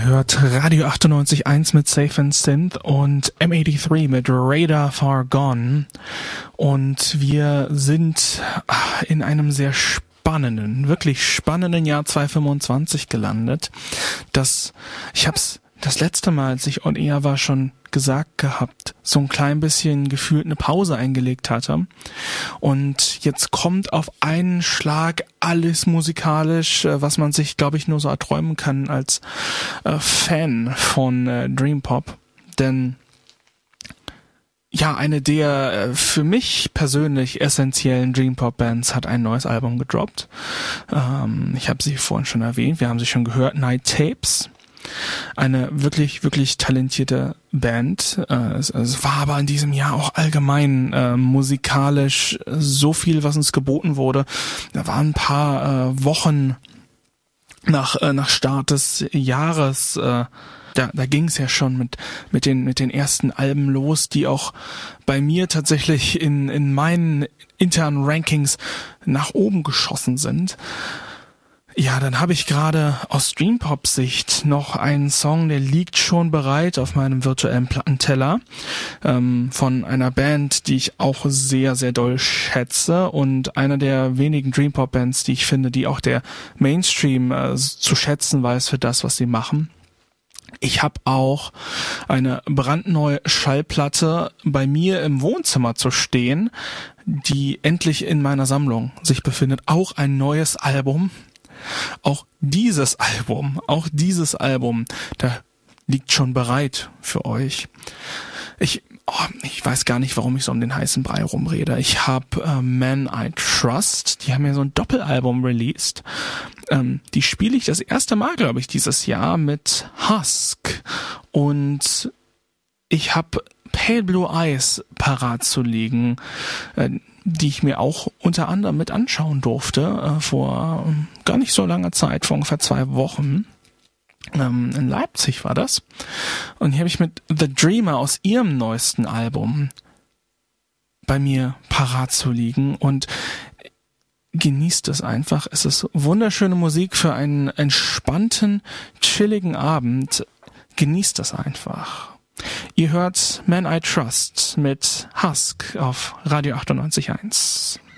hört Radio 98.1 mit Safe and Synth und M83 mit Radar Far Gone. Und wir sind in einem sehr wirklich spannenden Jahr 2025 gelandet. Ich hab's das letzte Mal, als ich on air war, schon gesagt gehabt, so ein klein bisschen gefühlt eine Pause eingelegt hatte. Und jetzt kommt auf einen Schlag alles musikalisch, was man sich, glaube ich, nur so erträumen kann als Fan von Dream Pop. Denn ja, eine der für mich persönlich essentiellen Dream Pop Bands hat ein neues Album gedroppt. Ich habe sie vorhin schon erwähnt, wir haben sie schon gehört, Night Tapes. Eine wirklich, wirklich talentierte Band. Es war aber in diesem Jahr auch allgemein musikalisch so viel, was uns geboten wurde. Da waren ein paar Wochen nach Start des Jahres, da ging es ja schon mit den ersten Alben los, die auch bei mir tatsächlich in meinen internen Rankings nach oben geschossen sind. Ja, dann habe ich gerade aus Dream-Pop-Sicht noch einen Song, der liegt schon bereit auf meinem virtuellen Plattenteller, von einer Band, die ich auch sehr, sehr doll schätze und einer der wenigen Dream-Pop-Bands, die ich finde, die auch der Mainstream zu schätzen weiß für das, was sie machen. Ich habe auch eine brandneue Schallplatte bei mir im Wohnzimmer zu stehen, die endlich in meiner Sammlung sich befindet. Auch ein neues Album. Auch dieses Album, da liegt schon bereit für euch. Ich weiß gar nicht, warum ich so um den heißen Brei rumrede. Ich habe Man I Trust, die haben ja so ein Doppelalbum released. Die spiele ich das erste Mal, glaube ich, dieses Jahr mit Husk. Und ich habe Pale Blue Eyes parat zu liegen, die ich mir auch unter anderem mit anschauen durfte, vor gar nicht so langer Zeit, vor ungefähr 2 Wochen. In Leipzig war das. Und hier habe ich mit The Dreamer aus ihrem neuesten Album bei mir parat zu liegen und genießt es einfach. Es ist wunderschöne Musik für einen entspannten, chilligen Abend. Genießt es einfach. Ihr hört Man I Trust mit Husk auf Radio 98.1.